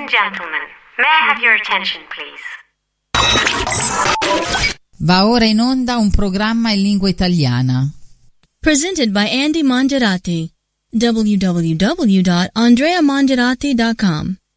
and gentlemen, may I have your attention, please? Va ora in onda un programma in lingua italiana. Presented by Andy Mongerati. www.andreamongerati.com